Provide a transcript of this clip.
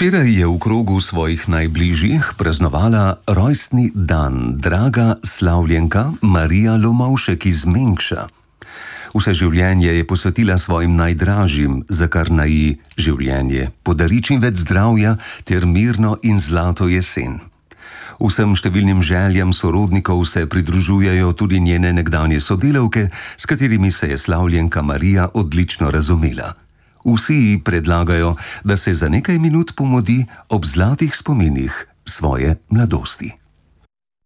Včeraj je v krogu svojih najbližjih praznovala rojstni dan draga slavljenka Marija Lomovšek iz Mengša. Vse življenje je posvetila svojim najdražjim, za kar naj ji življenje podari čim več zdravja ter mirno in zlato jesen. Vsem številnim željam sorodnikov se pridružujejo tudi njene nekdanje sodelavke, s katerimi se je slavljenka Marija odlično razumela. Vsi ji predlagajo, da se za nekaj minut pomodi ob zlatih spominih svoje mladosti.